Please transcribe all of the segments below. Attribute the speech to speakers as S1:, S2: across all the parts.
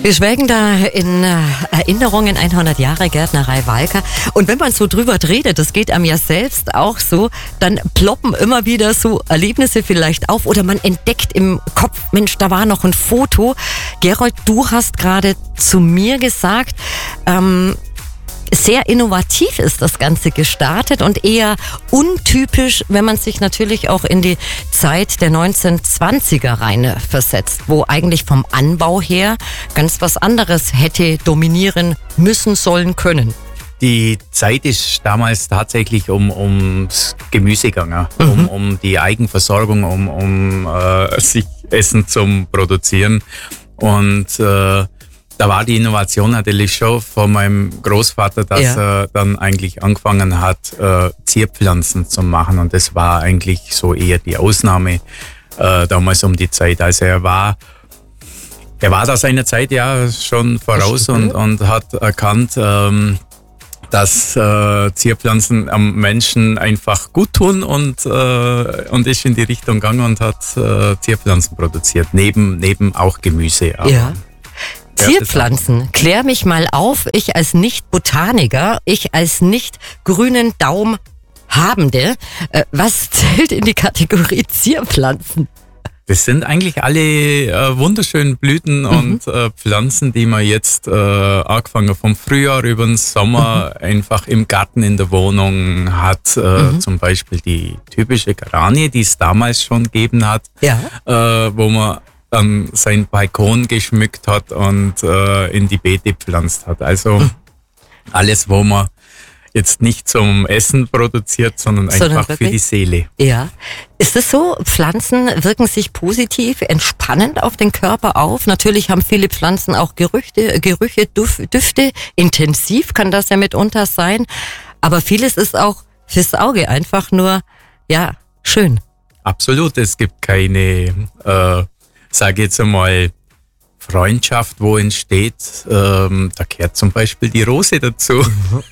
S1: Wir schwelgen da in Erinnerungen 100 Jahre Gärtnerei Walker. Und wenn man so drüber redet, das geht einem ja selbst auch so, dann ploppen immer wieder so Erlebnisse vielleicht auf oder man entdeckt im Kopf, Mensch, da war noch ein Foto. Gerold, du hast gerade zu mir gesagt, sehr innovativ ist das Ganze gestartet und eher untypisch, wenn man sich natürlich auch in die Zeit der 1920er rein versetzt, wo eigentlich vom Anbau her ganz was anderes hätte dominieren müssen, sollen, können.
S2: Die Zeit ist damals tatsächlich ums Gemüse gegangen, um die Eigenversorgung, um sich Essen zum Produzieren. Und da war die Innovation natürlich schon von meinem Großvater, dass er dann eigentlich angefangen hat, Zierpflanzen zu machen. Und das war eigentlich so eher die Ausnahme damals um die Zeit. Also er war da seiner Zeit ja schon voraus und hat erkannt, dass Zierpflanzen am Menschen einfach gut tun und ist in die Richtung gegangen und hat Zierpflanzen produziert, neben auch Gemüse.
S1: Ja. Zierpflanzen, klär mich mal auf, ich als Nicht-Botaniker, ich als nicht-grünen Daumen Habende, was zählt in die Kategorie Zierpflanzen?
S2: Das sind eigentlich alle wunderschönen Blüten und Pflanzen, die man jetzt angefangen vom Frühjahr über den Sommer einfach im Garten in der Wohnung hat. Zum Beispiel die typische Geranie, die es damals schon gegeben hat, wo man dann seinen Balkon geschmückt hat und in die Beete gepflanzt hat. Also alles, wo man jetzt nicht zum Essen produziert, sondern einfach für die Seele.
S1: Ja. Ist es so, Pflanzen wirken sich positiv, entspannend auf den Körper auf? Natürlich haben viele Pflanzen auch Gerüche, Düfte. Intensiv kann das ja mitunter sein. Aber vieles ist auch fürs Auge einfach nur, schön.
S2: Absolut. Es gibt keine, sage jetzt einmal, Freundschaft, wo entsteht. Da gehört zum Beispiel die Rose dazu.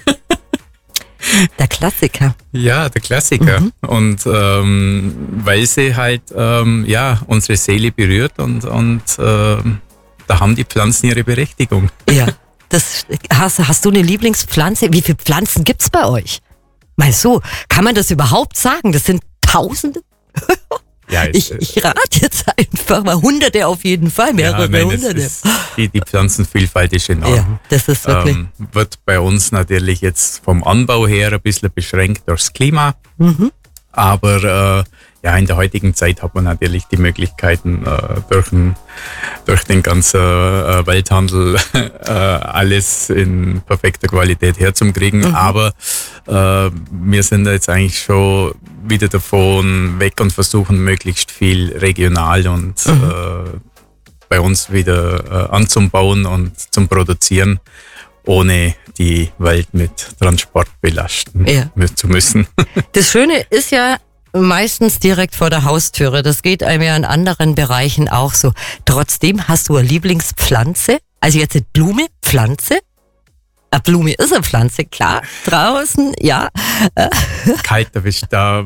S1: Der Klassiker.
S2: Ja, der Klassiker. Und weil sie halt unsere Seele berührt und da haben die Pflanzen ihre Berechtigung.
S1: Ja. Hast du eine Lieblingspflanze? Wie viele Pflanzen gibt's bei euch? Mal so, kann man das überhaupt sagen? Das sind Tausende?
S2: Ja,
S1: ich rate jetzt einfach mal Hunderte auf jeden Fall, mehrere Hunderte.
S2: Die Pflanzenvielfalt ist enorm.
S1: Ja, das ist wirklich.
S2: Wird bei uns natürlich jetzt vom Anbau her ein bisschen beschränkt durchs Klima. Aber in der heutigen Zeit hat man natürlich die Möglichkeiten, durch den ganzen Welthandel alles in perfekter Qualität herzukriegen. Aber wir sind jetzt eigentlich schon wieder davon weg und versuchen möglichst viel regional und bei uns wieder anzubauen und zum Produzieren, ohne die Welt mit Transport belasten zu müssen.
S1: Das Schöne ist ja meistens direkt vor der Haustüre. Das geht einem ja in anderen Bereichen auch so. Trotzdem hast du eine Lieblingspflanze? Also jetzt eine Blume, Pflanze? Eine Blume ist eine Pflanze, klar. Draußen, ja.
S2: Kalt erwischt da.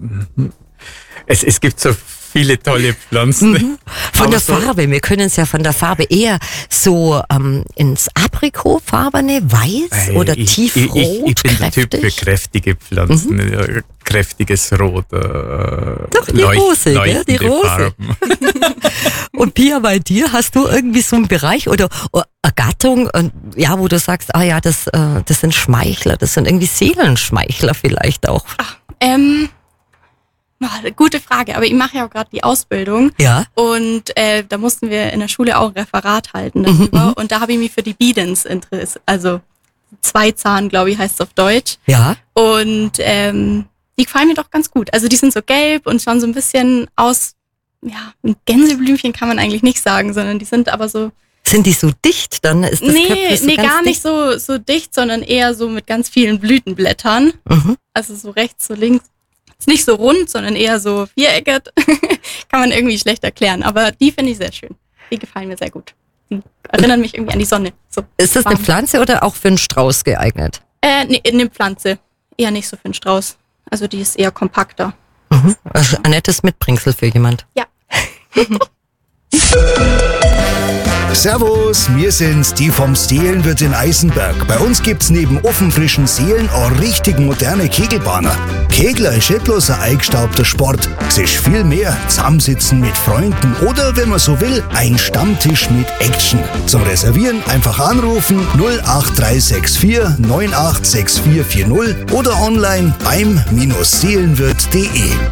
S2: Es gibt so viele tolle Pflanzen.
S1: Von der Farbe, wir können es ja von der Farbe eher so ins Aprikotfarbene, weiß oder tiefrot,
S2: ich bin der Typ für kräftige Pflanzen, kräftiges Rot,
S1: doch, die Rose, die Rose.
S2: Farben.
S1: Und Pia, bei dir hast du irgendwie so einen Bereich oder eine Gattung, wo du sagst, das sind Schmeichler, das sind irgendwie Seelenschmeichler vielleicht auch.
S3: Gute Frage, aber ich mache ja auch gerade die Ausbildung.
S1: Ja.
S3: Und da mussten wir in der Schule auch ein Referat halten darüber. Und da habe ich mich für die Bidens interessiert. Also Zweizahn, glaube ich, heißt es auf Deutsch.
S1: Ja.
S3: Und die gefallen mir doch ganz gut. Also die sind so gelb und schauen so ein bisschen aus, ein Gänseblümchen kann man eigentlich nicht sagen, sondern die sind aber so.
S1: Sind die so dicht? Dann ist das Köpfchen so ganz
S3: gar
S1: dicht?
S3: nicht so dicht, sondern eher so mit ganz vielen Blütenblättern. Also so rechts, so links. Ist nicht so rund, sondern eher so viereckig. Kann man irgendwie schlecht erklären. Aber die finde ich sehr schön. Die gefallen mir sehr gut. Die erinnern mich irgendwie an die Sonne. So
S1: ist das eine Pflanze oder auch für einen Strauß geeignet?
S3: Eine Pflanze. Eher nicht so für einen Strauß. Also die ist eher kompakter.
S1: Also ein nettes Mitbringsel für jemand.
S3: Ja.
S4: Servus, wir sind's, die vom Seelenwirt in Eisenberg. Bei uns gibt's neben ofenfrischen Seelen auch richtig moderne Kegelbahner. Kegler ist nicht bloß ein eingestaubter Sport. Es ist viel mehr. Zusammensitzen mit Freunden oder, wenn man so will, ein Stammtisch mit Action. Zum Reservieren einfach anrufen 08364 986440 oder online beim-seelenwirt.de.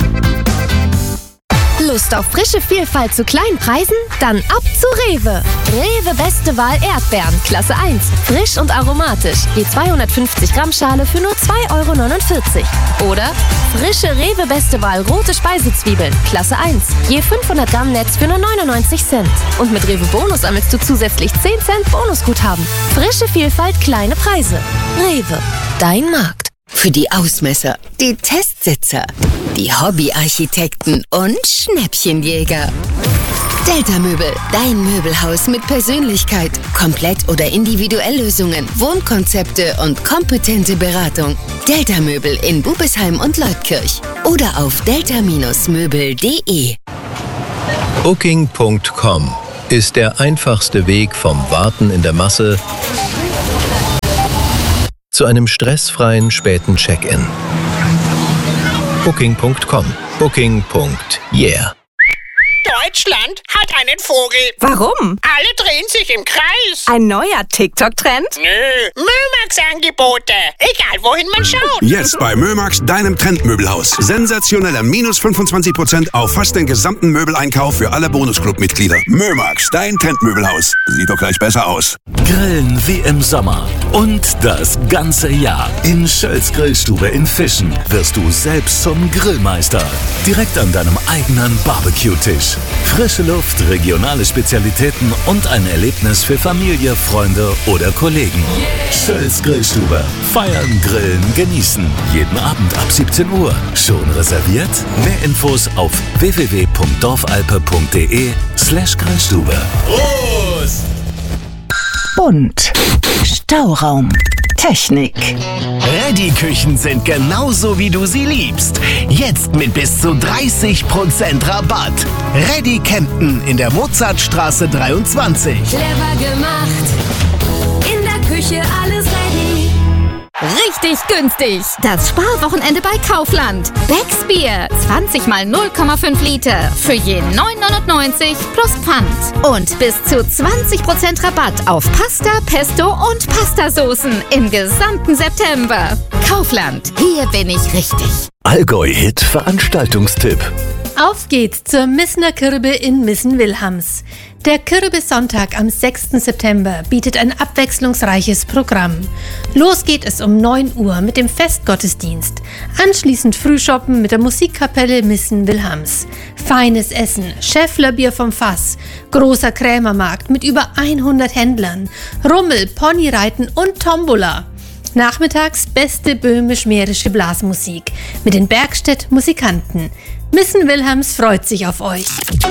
S5: Lust auf frische Vielfalt zu kleinen Preisen? Dann ab zu Rewe. Rewe Beste Wahl Erdbeeren, Klasse 1. Frisch und aromatisch. Je 250 Gramm Schale für nur 2,49 €. Oder frische Rewe Beste Wahl rote Speisezwiebeln, Klasse 1. Je 500 Gramm Netz für nur 99 Cent. Und mit Rewe Bonus ermittelst du zusätzlich 10 Cent Bonusguthaben. Frische Vielfalt, kleine Preise. Rewe, dein Markt.
S6: Für die Ausmesser, die Testsitzer, die Hobbyarchitekten und Schnäppchenjäger. Delta Möbel, dein Möbelhaus mit Persönlichkeit. Komplett- oder Individuelllösungen, Wohnkonzepte und kompetente Beratung. Delta Möbel in Bubesheim und Leutkirch. Oder auf delta-möbel.de.
S7: Booking.com ist der einfachste Weg vom Warten in der Masse zu einem stressfreien späten Check-in. Booking.com. Booking.yeah.
S8: Deutschland hat einen Vogel.
S9: Warum?
S8: Alle drehen sich im Kreis.
S9: Ein neuer TikTok-Trend?
S8: Nö, Mömax-Angebote. Egal, wohin man schaut.
S10: Jetzt bei Mömax, deinem Trendmöbelhaus. Sensationeller minus 25% auf fast den gesamten Möbeleinkauf für alle Bonusclub-Mitglieder. Mömax, dein Trendmöbelhaus. Sieht doch gleich besser aus.
S11: Grillen wie im Sommer und das ganze Jahr. In Schölls Grillstube in Fischen wirst du selbst zum Grillmeister. Direkt an deinem eigenen Barbecue-Tisch. Frische Luft, regionale Spezialitäten und ein Erlebnis für Familie, Freunde oder Kollegen. Schölls Grillstube. Feiern, grillen, genießen. Jeden Abend ab 17 Uhr. Schon reserviert? Mehr Infos auf www.dorfalpe.de/Grillstube.
S8: Prost!
S12: Bunt. Stauraum. Technik.
S13: Reddy-Küchen sind genauso, wie du sie liebst. Jetzt mit bis zu 30% Rabatt. Reddy Kempten in der Mozartstraße 23.
S5: Clever gemacht. In der Küche alles ready. Richtig günstig. Das Sparwochenende bei Kaufland. Becks Bier. 20 mal 0,5 Liter. Für je 9,99 plus Pfand. Und bis zu 20% Rabatt auf Pasta, Pesto und Pastasoßen im gesamten September. Kaufland. Hier bin ich richtig.
S11: Allgäu-Hit Veranstaltungstipp.
S14: Auf geht's zur Missner Kirbe in Missen-Wilhams. Der Kirbe-Sonntag am 6. September bietet ein abwechslungsreiches Programm. Los geht es um 9 Uhr mit dem Festgottesdienst. Anschließend Frühshoppen mit der Musikkapelle Missen-Wilhams. Feines Essen, Schäfflerbier vom Fass, großer Krämermarkt mit über 100 Händlern, Rummel, Ponyreiten und Tombola. Nachmittags beste böhmisch-mährische Blasmusik mit den Bergstedt Musikanten. Missen-Wilhams freut sich auf euch.